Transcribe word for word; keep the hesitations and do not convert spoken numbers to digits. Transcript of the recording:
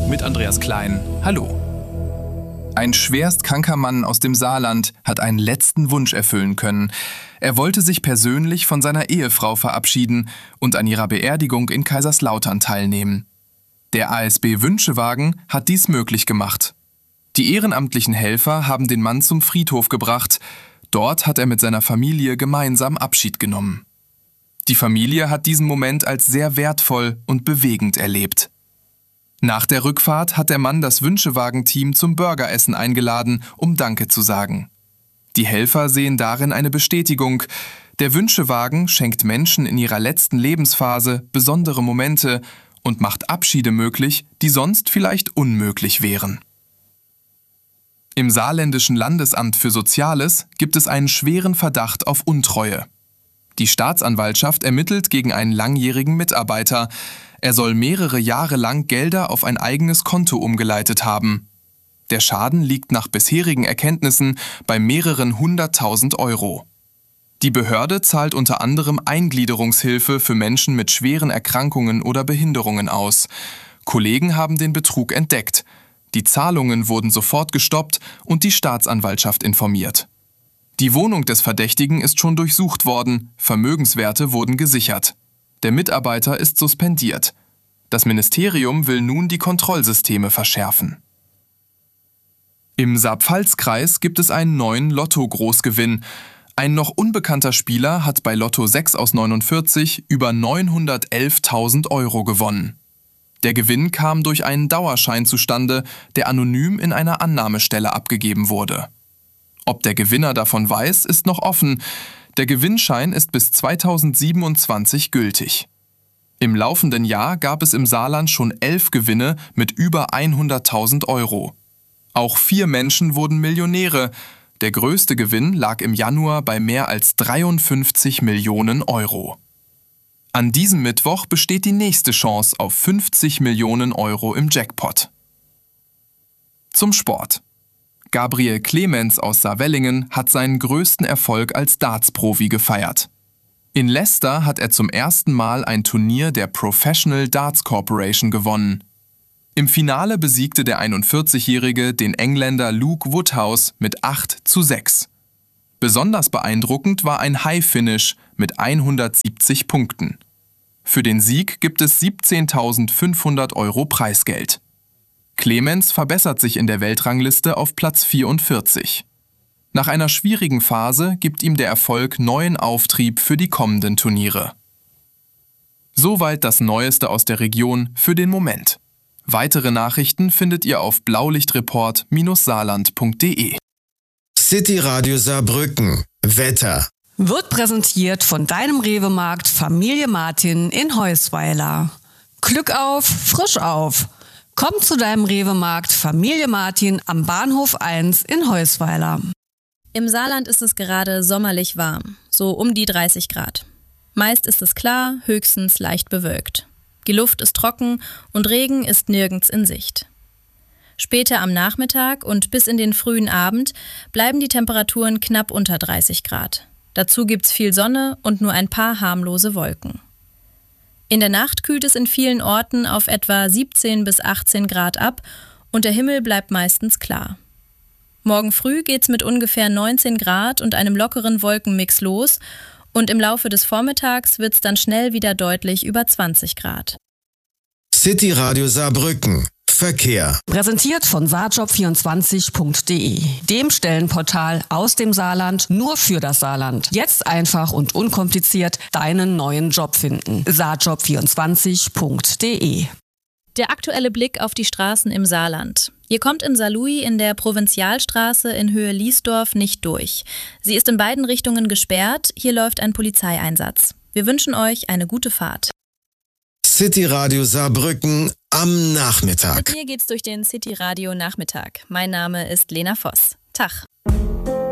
mit Andreas Klein. Hallo. Ein schwerst kranker Mann aus dem Saarland hat einen letzten Wunsch erfüllen können. Er wollte sich persönlich von seiner Ehefrau verabschieden und an ihrer Beerdigung in Kaiserslautern teilnehmen. Der A S B Wünschewagen hat dies möglich gemacht. Die ehrenamtlichen Helfer haben den Mann zum Friedhof gebracht. Dort hat er mit seiner Familie gemeinsam Abschied genommen. Die Familie hat diesen Moment als sehr wertvoll und bewegend erlebt. Nach der Rückfahrt hat der Mann das Wünschewagen-Team zum Burgeressen eingeladen, um Danke zu sagen. Die Helfer sehen darin eine Bestätigung. Der Wünschewagen schenkt Menschen in ihrer letzten Lebensphase besondere Momente und macht Abschiede möglich, die sonst vielleicht unmöglich wären. Im Saarländischen Landesamt für Soziales gibt es einen schweren Verdacht auf Untreue. Die Staatsanwaltschaft ermittelt gegen einen langjährigen Mitarbeiter. Er soll mehrere Jahre lang Gelder auf ein eigenes Konto umgeleitet haben. Der Schaden liegt nach bisherigen Erkenntnissen bei mehreren hunderttausend Euro. Die Behörde zahlt unter anderem Eingliederungshilfe für Menschen mit schweren Erkrankungen oder Behinderungen aus. Kollegen haben den Betrug entdeckt. Die Zahlungen wurden sofort gestoppt und die Staatsanwaltschaft informiert. Die Wohnung des Verdächtigen ist schon durchsucht worden, Vermögenswerte wurden gesichert. Der Mitarbeiter ist suspendiert. Das Ministerium will nun die Kontrollsysteme verschärfen. Im Saar-Pfalz-Kreis gibt es einen neuen Lotto-Großgewinn. Ein noch unbekannter Spieler hat bei Lotto sechs aus neunundvierzig über neunhundertelftausend Euro gewonnen. Der Gewinn kam durch einen Dauerschein zustande, der anonym in einer Annahmestelle abgegeben wurde. Ob der Gewinner davon weiß, ist noch offen. Der Gewinnschein ist bis zweitausendsiebenundzwanzig gültig. Im laufenden Jahr gab es im Saarland schon elf Gewinne mit über hunderttausend Euro. Auch vier Menschen wurden Millionäre. Der größte Gewinn lag im Januar bei mehr als dreiundfünfzig Millionen Euro. An diesem Mittwoch besteht die nächste Chance auf fünfzig Millionen Euro im Jackpot. Zum Sport. Gabriel Clemens aus Saarwellingen hat seinen größten Erfolg als Darts-Profi gefeiert. In Leicester hat er zum ersten Mal ein Turnier der Professional Darts Corporation gewonnen. Im Finale besiegte der einundvierzigjährige den Engländer Luke Woodhouse mit acht zu sechs. Besonders beeindruckend war ein High-Finish mit hundertsiebzig Punkten. Für den Sieg gibt es siebzehntausendfünfhundert Euro Preisgeld. Clemens verbessert sich in der Weltrangliste auf Platz vierundvierzig. Nach einer schwierigen Phase gibt ihm der Erfolg neuen Auftrieb für die kommenden Turniere. Soweit das Neueste aus der Region für den Moment. Weitere Nachrichten findet ihr auf blaulichtreport Bindestrich saarland Punkt de. City Radio Saarbrücken. Wetter. Wird präsentiert von deinem Rewe-Markt Familie Martin in Heusweiler. Glück auf, frisch auf. Komm zu deinem Rewe-Markt Familie Martin am Bahnhof eins in Heusweiler. Im Saarland ist es gerade sommerlich warm, so um die dreißig Grad. Meist ist es klar, höchstens leicht bewölkt. Die Luft ist trocken und Regen ist nirgends in Sicht. Später am Nachmittag und bis in den frühen Abend bleiben die Temperaturen knapp unter dreißig Grad. Dazu gibt's viel Sonne und nur ein paar harmlose Wolken. In der Nacht kühlt es in vielen Orten auf etwa siebzehn bis achtzehn Grad ab und der Himmel bleibt meistens klar. Morgen früh geht's mit ungefähr neunzehn Grad und einem lockeren Wolkenmix los und im Laufe des Vormittags wird's dann schnell wieder deutlich über zwanzig Grad. City Radio Saarbrücken. Verkehr. Präsentiert von saarjob vierundzwanzig Punkt de, dem Stellenportal aus dem Saarland nur für das Saarland. Jetzt einfach und unkompliziert deinen neuen Job finden. saarjob vierundzwanzig Punkt de. Der aktuelle Blick auf die Straßen im Saarland. Ihr kommt in Saarlouis in der Provinzialstraße in Höhe Liesdorf nicht durch. Sie ist in beiden Richtungen gesperrt. Hier läuft ein Polizeieinsatz. Wir wünschen euch eine gute Fahrt. City Radio Saarbrücken am Nachmittag. Mit mir geht's durch den City Radio Nachmittag. Mein Name ist Lena Voss. Tag.